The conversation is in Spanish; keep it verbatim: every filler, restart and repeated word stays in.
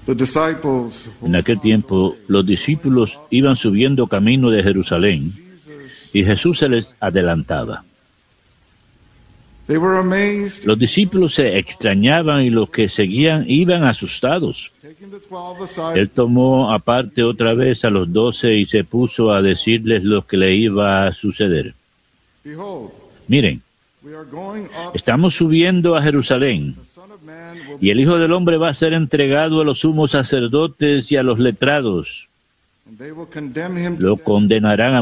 En aquel tiempo, los discípulos iban subiendo camino de Jerusalén y Jesús se les adelantaba. Los discípulos se extrañaban y los que seguían iban asustados. Él tomó aparte otra vez a los doce y se puso a decirles lo que le iba a suceder. Miren, estamos subiendo a Jerusalén y el Hijo del Hombre va a ser entregado a los sumos sacerdotes y a los letrados. Lo condenarán a